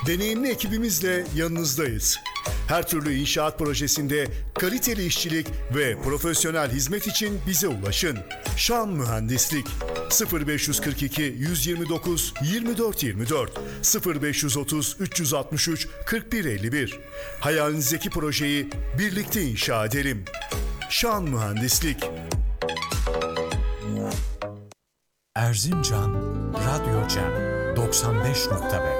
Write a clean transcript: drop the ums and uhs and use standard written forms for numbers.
Deneyimli ekibimizle yanınızdayız. Her türlü inşaat projesinde kaliteli işçilik ve profesyonel hizmet için bize ulaşın. Şan Mühendislik 0542 129 24 24 0530 363 41 51. Hayalinizdeki projeyi birlikte inşa edelim. Şan Mühendislik. Erzincan Radyo Cem 95.5